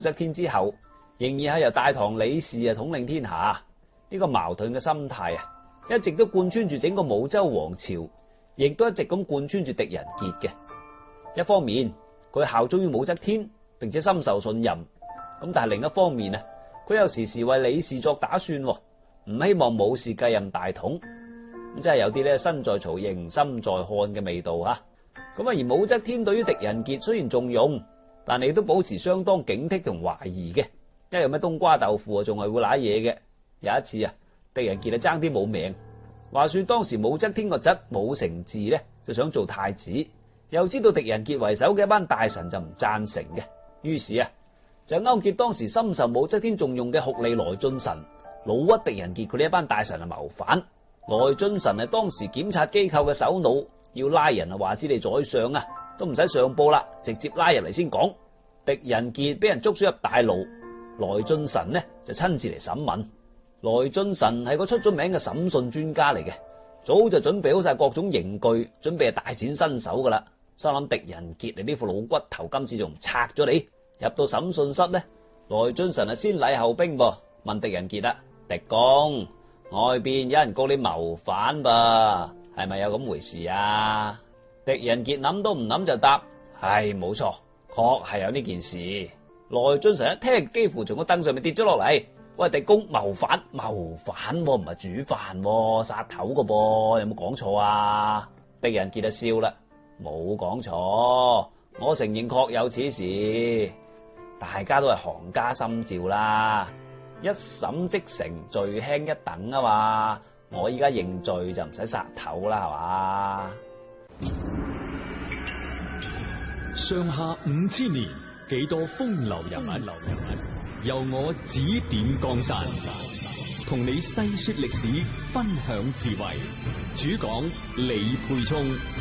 則天之後，仍然係由大唐李氏統領天下。呢個矛盾嘅心態一直都貫穿住整個武周王朝，亦都一直咁貫穿住狄仁傑嘅。一方面佢效忠於武則天，並且深受信任，咁但係另一方面佢又時時為李氏作打算，唔希望武氏繼任大統，咁真係有啲身在曹營心在漢嘅味道吓。咁而武則天對於狄仁傑雖然重用，但係都保持相當警惕同懷疑嘅，因為有咩冬瓜豆腐仲係會瀨嘢嘅。有一次狄仁傑爭啲冇命。話說當時武則天個侄武承嗣就想做太子，又知道狄仁傑為首嘅一班大臣就唔贊成嘅，於是就勾結當時深受武則天重用嘅酷吏來俊臣，老屈狄仁傑佢呢一班大臣謀反。來俊臣係當時檢察機構嘅首腦，要拉人話知你宰相都唔使上報啦，直接拉入嚟先講。狄仁傑俾人捉咗入大牢，來俊臣就親自嚟審問。來俊臣係個出咗名嘅審訊專家嚟嘅，早就準備好晒各種刑具，準備大展身手噶啦。心諗狄仁傑你呢副老骨頭，今次仲唔拆咗你？入到審訊室來俊臣先禮後兵噃，問狄仁傑狄公，外邊有人告你謀反噃，係咪有咁回事啊？狄仁傑諗都唔諗就答：係冇錯，確係有呢件事。來俊臣一聽，幾乎從個凳上面跌咗落嚟。喂，狄公，謀反唔係煮飯殺頭個噃，有冇講錯啊？狄仁傑就笑啦，冇講錯，我承認確有此事。大家都係行家心照啦，一審即成，罪輕一等啊嘛。我依家認罪就唔使殺頭啦，係嘛？ 上下5000年，幾多風流人物，由我指點江山，同你細說歷史，分享智慧。主講李沛聰。